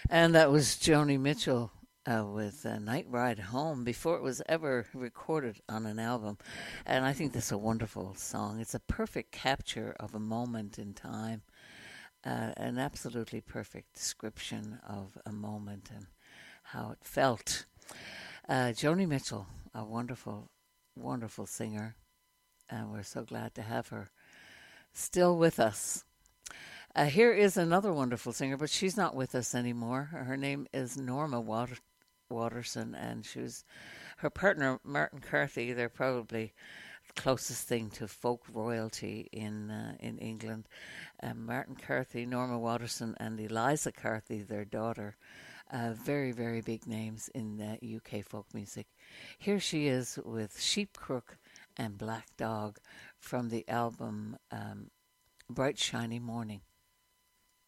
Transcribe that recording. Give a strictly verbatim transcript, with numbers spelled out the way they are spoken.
And that was Joni Mitchell uh, with uh, Night Ride Home before it was ever recorded on an album. And I think that's a wonderful song. It's a perfect capture of a moment in time, uh, an absolutely perfect description of a moment and how it felt. Uh, Joni Mitchell, a wonderful, wonderful singer, and we're so glad to have her still with us. Uh, here is another wonderful singer, but she's not with us anymore. Her name is Norma Water- Waterson, and she was her partner, Martin Carthy. They're probably the closest thing to folk royalty in uh, in England. Um, Martin Carthy, Norma Waterson, and Eliza Carthy, their daughter. Uh, very, very big names in uh, U K folk music. Here she is with Sheep Crook and Black Dog from the album um, Bright Shiny Morning.